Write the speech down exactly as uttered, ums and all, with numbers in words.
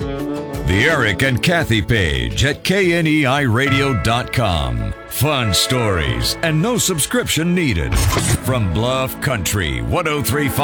The Eric and Kathy page at K N E I radio dot com. Fun stories and no subscription needed. From Bluff Country one oh three point five.